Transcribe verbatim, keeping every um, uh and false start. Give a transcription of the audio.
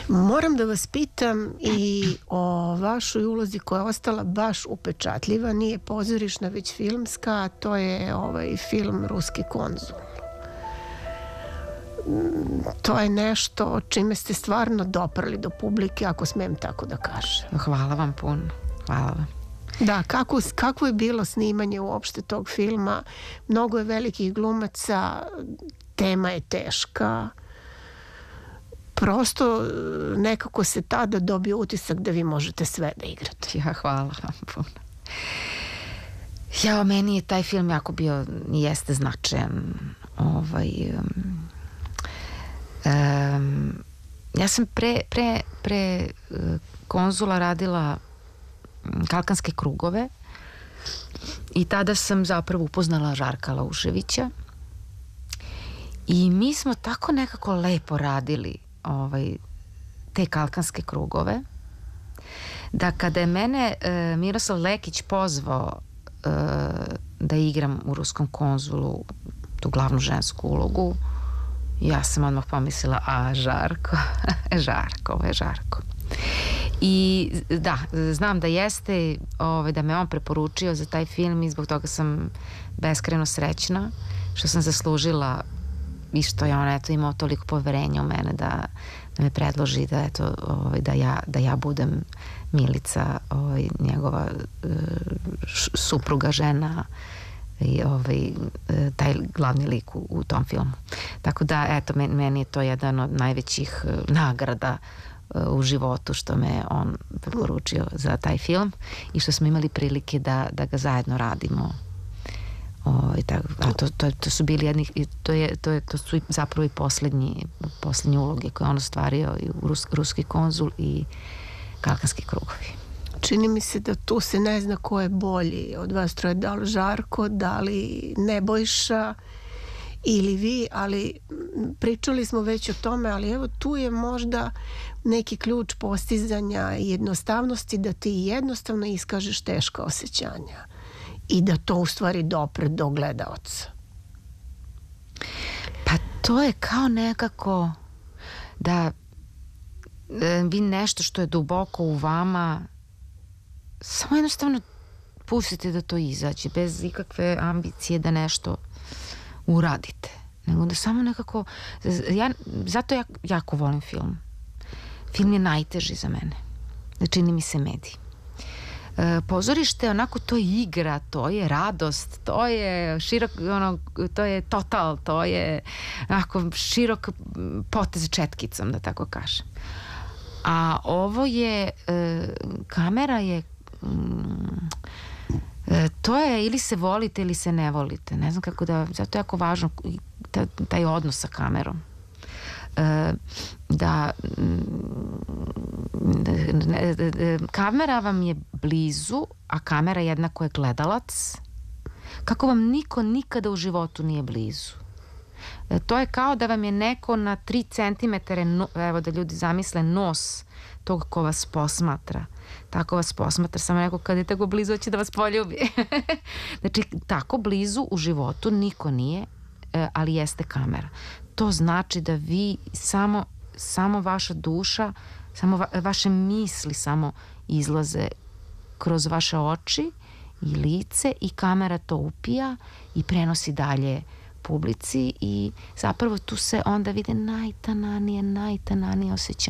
Moram da vas pitam i o vašoj ulozi koja je ostala baš upečatljiva, nije pozorišna već filmska, a to je ovaj film Ruski konzul. To je nešto čime ste stvarno doprli do publike, ako smem tako da kažem. Hvala vam puno, hvala vam. Da, kako, kako je bilo snimanje uopšte tog filma? Mnogo je velikih glumaca, tema je teška. Prosto nekako se tada dobio utisak da vi možete sve da igrate. Ja, hvala vam puno. Ja, meni je taj film jako bio, jeste značajan. Ovaj, um, um, ja sam pre, pre, pre uh, konzula radila Kalkanske krugove i tada sam zapravo upoznala Žarka Lauševića i mi smo tako nekako lepo radili ovaj, te Kalkanske krugove da kada je mene e, Miroslav Lekić pozvao e, da igram u Ruskom konzulu tu glavnu žensku ulogu, ja sam odmah pomislila, a Žarko Žarko, ovo je Žarko. I da, znam da jeste, ovaj, da me on preporučio za taj film i zbog toga sam beskrajno srećna što sam zaslužila i što je on eto imao toliko poverenja u mene da, da me predloži da, eto, ovaj, da, ja, da ja budem Milica, ovaj, njegova uh, supruga, žena i ovaj, taj glavni lik u, u tom filmu. Tako da, eto, meni, meni je to jedan od najvećih uh, nagrada u životu što me on preporučio za taj film i što smo imali prilike da, da ga zajedno radimo. O, i tako, a to, to, to su bili jedni, to, je, to, je, to su zapravo i poslednji, poslednje uloge koje on ostvario i u Rus, Ruski konzul i Kalkanski krugovi. Čini mi se da tu se ne zna ko je bolji od vas troje, da li Žarko, da li Nebojša ili vi, ali pričali smo već o tome, ali evo tu je možda neki ključ postizanja i jednostavnosti da ti jednostavno iskažeš teška osjećanja i da to u stvari dopre do gledaoca. Pa to je kao nekako da vi nešto što je duboko u vama samo jednostavno pustite da to izađe bez ikakve ambicije da nešto uradite, nego da samo nekako ja, zato ja jako volim film. Film je najteži za mene, čini mi se medij. E, pozorište, onako, to je igra, to je radost, to je širok, ono, to je total, to je onako širok potez četkicom, da tako kažem. A ovo je e, kamera je mm, E, to je ili se volite ili se ne volite, ne znam kako da, zato je jako važno taj, taj odnos sa kamerom, e, da, da, da, da kamera vam je blizu, a kamera jednako je gledalac, kako vam niko nikada u životu nije blizu. E, to je kao da vam je neko na tri centimetre, no, evo da ljudi zamisle nos tog ko vas posmatra, tako vas posmatra, samo neko kad je tako blizu hoće da vas poljubi. Znači, tako blizu u životu niko nije, ali jeste kamera. To znači da vi samo, samo vaša duša, samo va, vaše misli samo izlaze kroz vaše oči i lice i kamera to upija i prenosi dalje publici i zapravo tu se onda vide najtananije, najtananije osjećanje.